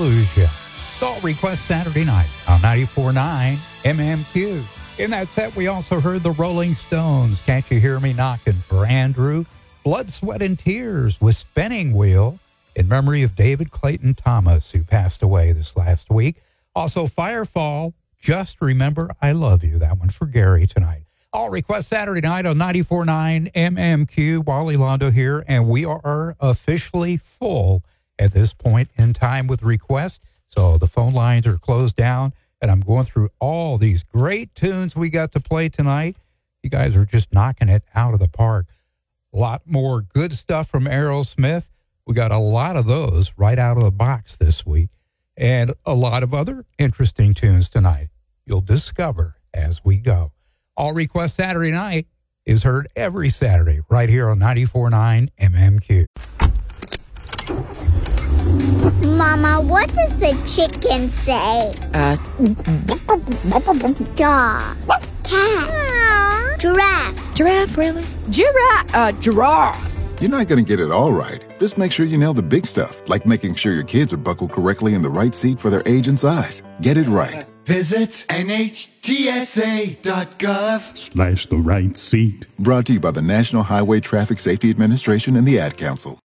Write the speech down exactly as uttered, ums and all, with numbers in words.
lose you. It's All Request Saturday night on ninety-four point nine M M Q. In that set, we also heard the Rolling Stones, Can't You Hear Me Knocking, for Andrew. Blood, Sweat, and Tears with Spinning Wheel in memory of David Clayton Thomas, who passed away this last week. Also, Firefall, Just Remember I Love You. That one for Gary tonight. All Request Saturday night on ninety-four point nine M M Q. Wally Londo here, and we are officially full at this point in time with requests. So the phone lines are closed down, and I'm going through all these great tunes we got to play tonight. You guys are just knocking it out of the park. A lot more good stuff from Aerosmith. We got a lot of those right out of the box this week, and a lot of other interesting tunes tonight. You'll discover as we go. All Request Saturday night is heard every Saturday right here on ninety-four point nine M M Q. Mama, what does the chicken say? Uh, Dog. Cat. Giraffe. Giraffe, really? Giraffe. Uh, giraffe. You're not going to get it all right. Just make sure you nail the big stuff, like making sure your kids are buckled correctly in the right seat for their age and size. Get it right. Visit N H T S A dot gov slash the right seat. Brought to you by the National Highway Traffic Safety Administration and the Ad Council.